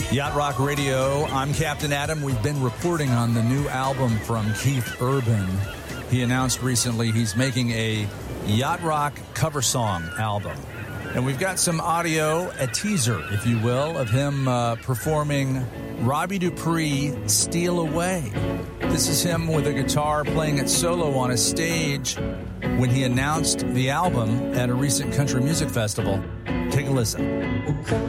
Yacht Rock Radio, I'm Captain Adam. We've been reporting on the new album from Keith Urban. He announced recently he's making a Yacht Rock cover song album. And we've got some audio, a teaser, if you will, of him performing Robbie Dupree, Steal Away. This is him with a guitar playing it solo on a stage when he announced the album at a recent country music festival. Take a listen.